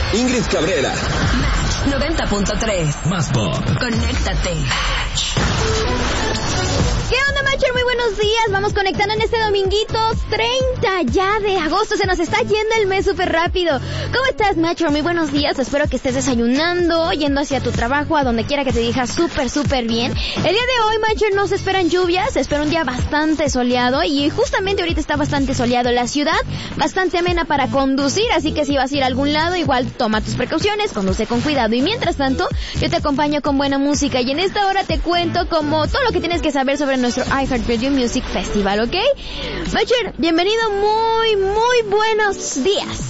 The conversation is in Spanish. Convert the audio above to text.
Ingrid Cabrera. Match 90.3. Más pop. Conéctate. ¿Qué onda, Matcher? Muy buenos días. Vamos conectando en este dominguito 30 ya de agosto. Se nos está yendo el mes súper rápido. ¿Cómo estás, Matcher? Muy buenos días. Espero que estés desayunando, yendo hacia tu trabajo, a donde quiera que te dirijas súper bien. El día de hoy, Matcher, no se esperan lluvias. Se espera un día bastante soleado. Y justamente ahorita está bastante soleado la ciudad. Bastante amena para conducir. Así que si vas a ir a algún lado, igual toma tus precauciones, conduce con cuidado. Y mientras tanto, yo te acompaño con buena música. Y en esta hora te cuento como todo lo que tienes que saber sobre nuestro iHeartRadio Music Festival, ¿ok? Matcher, bienvenido, muy buenos días.